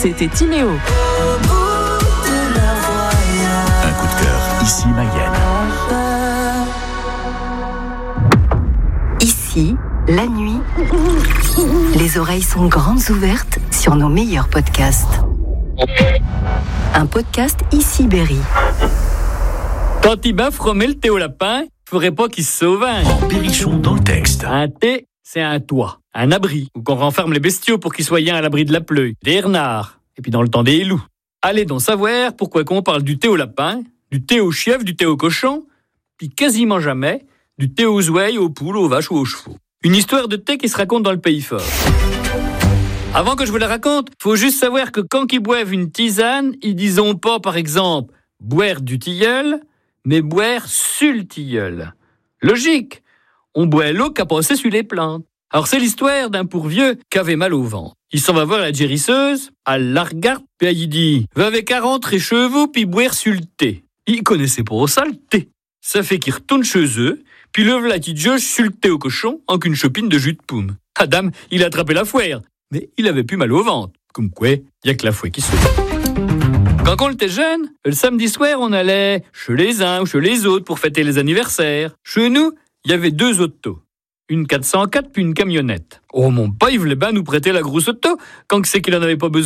c'était Timéo. Un coup de cœur, ici Mayenne. Ici, la nuit, les oreilles sont grandes ouvertes sur nos meilleurs podcasts. Un podcast Ici Berry. Quand Tibaf remet le thé au lapin, faudrait pas qu'il se sauvagne. En Berrichon dans le texte. Un thé, c'est un toit, un abri, où qu'on renferme les bestiaux pour qu'ils soient à l'abri de la pluie, des renards, et puis dans le temps des loups. Allez donc savoir pourquoi qu'on parle du thé au lapin, du thé au chèvre, du thé au cochon, puis quasiment jamais du thé aux ouailles, aux poules, aux vaches ou aux chevaux. Une histoire de thé qui se raconte dans le pays fort. Avant que je vous la raconte, faut juste savoir que quand ils boivent une tisane, ils disent pas, par exemple, boire du tilleul, mais boire sur le tilleul. Logique, on boit l'eau qu'a passé sur les plantes. Alors c'est l'histoire d'un pourvieux qui avait mal au ventre. Il s'en va voir la gérisseuse, elle la regarde, puis elle dit « Va avec 40 et chevaux, puis boire sur le thé. » Il connaissait pas ça, le thé. Ça fait qu'il retourne chez eux, puis le v'là qui jauge sur le thé au cochon en qu'une chopine de jus de pomme. Adam, il a attrapé la fouère, mais il avait plus mal au ventre. Comme quoi, y a que la fouet qui sauve. Quand on était jeune, le samedi soir, on allait chez les uns ou chez les autres pour fêter les anniversaires. Chez nous, il y avait 2 autos. Une 404 puis une camionnette. Oh, mon père, il voulait bien nous prêter la grosse auto quand c'est qu'il en avait pas besoin.